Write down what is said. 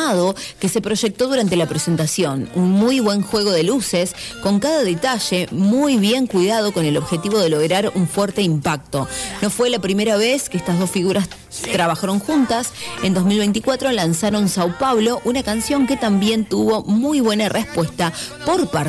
animado que se proyectó durante la presentación. Un muy buen juego de luces, con cada detalle muy bien cuidado con el objetivo de lograr un fuerte impacto. No fue la primera vez que estas dos figuras trabajaron juntas. En 2024 lanzaron Sao Paulo, una canción que también tuvo muy buena respuesta por parte